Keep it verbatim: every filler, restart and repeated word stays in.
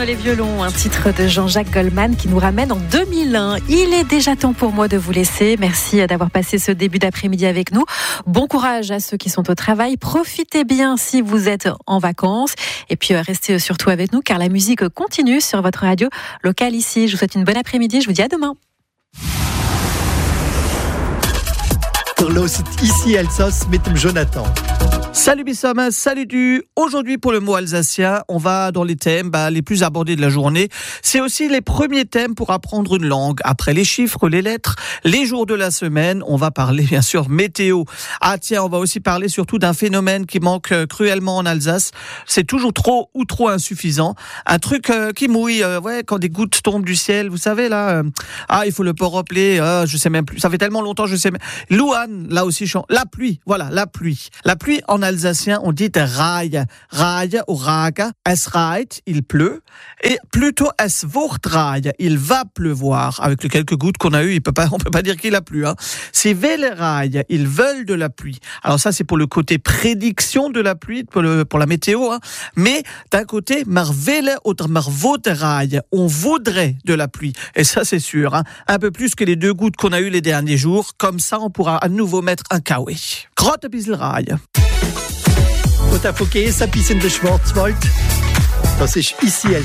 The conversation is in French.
tournent les violons, un titre de Jean-Jacques Goldman qui nous ramène en deux mille un. Il est déjà temps pour moi de vous laisser. Merci d'avoir passé ce début d'après-midi avec nous. Bon courage à ceux qui sont au travail. Profitez bien si vous êtes en vacances. Et puis restez surtout avec nous car la musique continue sur votre radio locale ici. Je vous souhaite une bonne après-midi. Je vous dis à demain. Ici Alsace mit dem Jonathan. Salut Bissam, salut du. Aujourd'hui pour le mot alsacien, on va dans les thèmes bah, les plus abordés de la journée. C'est aussi les premiers thèmes pour apprendre une langue. Après les chiffres, les lettres, les jours de la semaine, on va parler bien sûr météo. Ah tiens, on va aussi parler surtout d'un phénomène qui manque cruellement en Alsace. C'est toujours trop ou trop insuffisant. Un truc euh, qui mouille, euh, ouais, quand des gouttes tombent du ciel, vous savez là. Euh, ah, il faut le port rappeler. Euh, je sais même plus. Ça fait tellement longtemps, je sais même. Louane, là aussi, chante. La pluie. Voilà, la pluie. La pluie en alsacien, on dit raille, raille ou raga. Es reit, il pleut. Et plutôt es wordt raille, il va pleuvoir. Avec les quelques gouttes qu'on a eues, il peut pas, on peut pas dire qu'il a plu. Hein. C'est vele raille, ils veulent de la pluie. Alors ça, c'est pour le côté prédiction de la pluie, pour, le, pour la météo. Hein. Mais d'un côté, mar vele oder mar wordt raille, on voudrait de la pluie. Et ça, c'est sûr. Hein. Un peu plus que les deux gouttes qu'on a eues les derniers jours. Comme ça, on pourra à nouveau mettre un kawe. Grotte bissel raille. Und der Vogesa bis in den Schwarzwald. Das ist ici